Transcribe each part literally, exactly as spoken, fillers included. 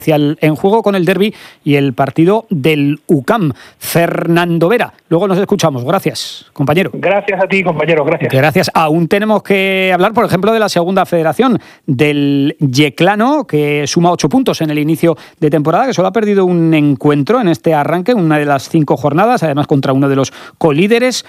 en juego con el derbi y el partido del U C A M. Fernando Vera, luego nos escuchamos. Gracias, compañero. Gracias a ti, compañero, gracias. Gracias. Aún tenemos que hablar, por ejemplo, de la segunda federación, del Yeclano, que suma ocho puntos en el inicio de temporada, que solo ha perdido un encuentro en este arranque, una de las cinco jornadas, además contra uno de los colíderes.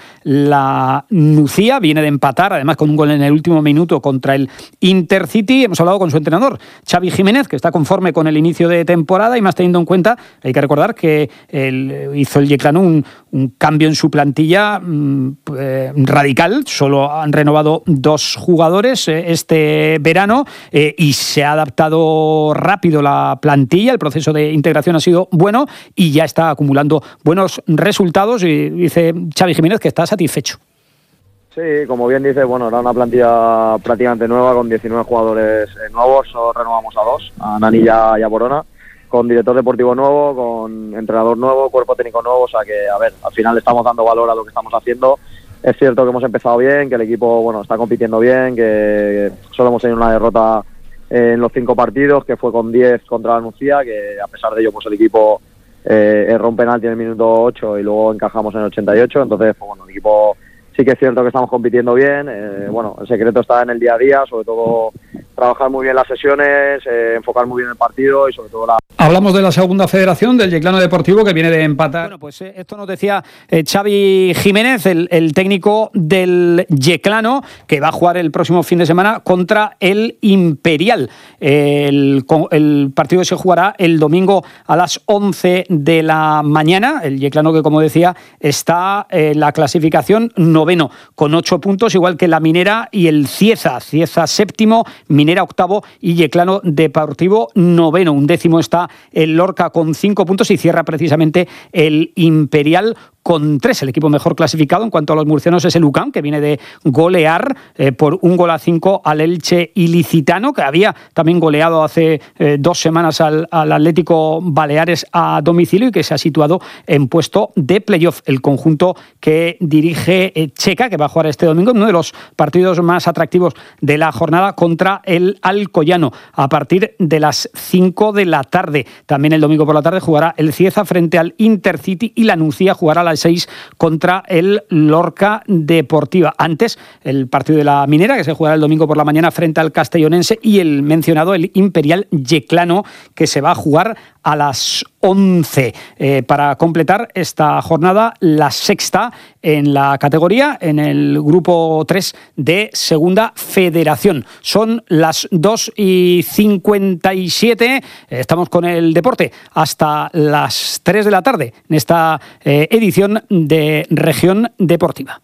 La Nucía viene de empatar, además con un gol en el último minuto contra el Intercity. Hemos hablado con su entrenador, Xavi Jiménez, que está conforme con el inicio de temporada, y más teniendo en cuenta, hay que recordar que el, hizo el Yeclano un, un cambio en su plantilla mmm, eh, radical. Solo han renovado dos jugadores eh, este verano eh, y se ha adaptado rápido la plantilla. El proceso de integración ha sido bueno y ya está acumulando buenos resultados, y dice Xavi Jiménez que está satisfecho. Sí, como bien dice, bueno, era una plantilla prácticamente nueva con diecinueve jugadores nuevos, solo renovamos a dos, a Nani y a, y a Borona, con director deportivo nuevo, con entrenador nuevo, cuerpo técnico nuevo, o sea que, a ver, al final estamos dando valor a lo que estamos haciendo. Es cierto que hemos empezado bien, que el equipo, bueno, está compitiendo bien, que solo hemos tenido una derrota en los cinco partidos, que fue con diez contra la Nucía, que a pesar de ello, pues el equipo eh, erró un penalti en el minuto ocho y luego encajamos en el ochenta y ocho, entonces, pues bueno, el equipo... Sí que es cierto que estamos compitiendo bien, eh, bueno, el secreto está en el día a día, sobre todo trabajar muy bien las sesiones, eh, enfocar muy bien el partido y sobre todo la... Hablamos de la segunda federación, del Yeclano Deportivo, que viene de empatar. Bueno, pues eh, esto nos decía eh, Xavi Jiménez, el, el técnico del Yeclano, que va a jugar el próximo fin de semana contra el Imperial. El, el partido se jugará el domingo a las once de la mañana. El Yeclano, que como decía, está en la clasificación noveno, con ocho puntos, igual que la Minera y el Cieza. Cieza séptimo, Minera octavo y Yeclano Deportivo noveno. Un décimo está el Lorca con cinco puntos y cierra precisamente el Imperial con tres. El equipo mejor clasificado en cuanto a los murcianos es el U C A M, que viene de golear eh, por un gol a cinco al Elche Ilicitano, que había también goleado hace eh, dos semanas al, al Atlético Baleares a domicilio y que se ha situado en puesto de playoff. El conjunto que dirige eh, Checa, que va a jugar este domingo en uno de los partidos más atractivos de la jornada contra el Alcoyano a partir de las cinco de la tarde. También el domingo por la tarde jugará el Cieza frente al Intercity y la Nucía jugará a las seis contra el Lorca Deportiva. Antes, el partido de la Minera, que se jugará el domingo por la mañana frente al Castellonense, y el mencionado, el Imperial Yeclano, que se va a jugar a las once. Eh, para completar esta jornada, la sexta en la categoría, en el grupo tres de Segunda Federación. Son las dos y cincuenta y siete. Estamos con el deporte hasta las tres de la tarde en esta eh, edición de Región Deportiva.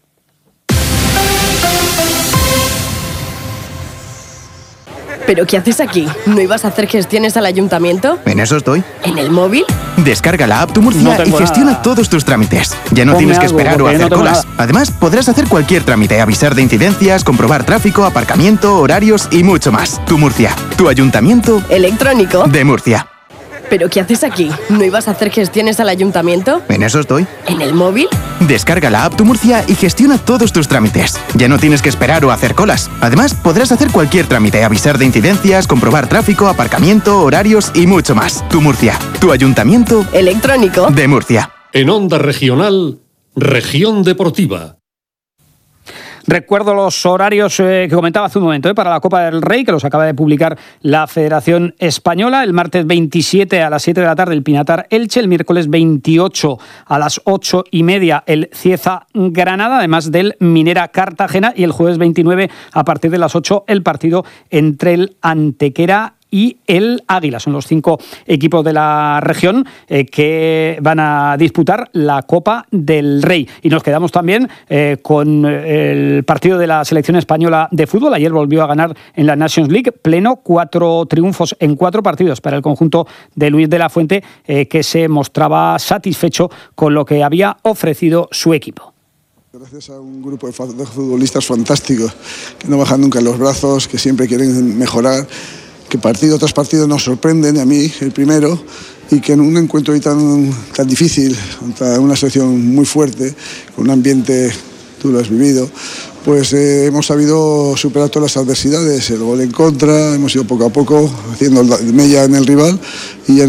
¿Pero qué haces aquí? ¿No ibas a hacer gestiones al ayuntamiento? En eso estoy. ¿En el móvil? Descarga la app Tu Murcia no y gestiona nada. Todos tus trámites. Ya no Ponme tienes que esperar o hacer no colas. Nada. Además, podrás hacer cualquier trámite, avisar de incidencias, comprobar tráfico, aparcamiento, horarios y mucho más. Tu Murcia, tu ayuntamiento electrónico de Murcia. ¿Pero qué haces aquí? ¿No ibas a hacer gestiones al ayuntamiento? En eso estoy. ¿En el móvil? Descarga la app Tu Murcia y gestiona todos tus trámites. Ya no tienes que esperar o hacer colas. Además, podrás hacer cualquier trámite, avisar de incidencias, comprobar tráfico, aparcamiento, horarios y mucho más. Tu Murcia, tu ayuntamiento electrónico de Murcia. En Onda Regional, Región Deportiva. Recuerdo los horarios eh, que comentaba hace un momento eh, para la Copa del Rey, que los acaba de publicar la Federación Española. El martes veintisiete a las siete de la tarde el Pinatar Elche, el miércoles veintiocho a las ocho y media el Cieza Granada, además del Minera Cartagena, y el jueves veintinueve a partir de las ocho el partido entre el Antequera y el Águila. Son los cinco equipos de la región eh, que van a disputar la Copa del Rey. Y nos quedamos también eh, con el partido de la selección española de fútbol. Ayer volvió a ganar en la Nations League pleno, cuatro triunfos en cuatro partidos para el conjunto de Luis de la Fuente, eh, que se mostraba satisfecho con lo que había ofrecido su equipo. Gracias a un grupo de futbolistas fantásticos que no bajan nunca los brazos, que siempre quieren mejorar, que partido tras partido nos sorprenden, a mí el primero, y que en un encuentro hoy tan, tan difícil, contra una selección muy fuerte, con un ambiente, tú lo has vivido, pues eh, hemos sabido superar todas las adversidades, el gol en contra, hemos ido poco a poco haciendo el mella en el rival y en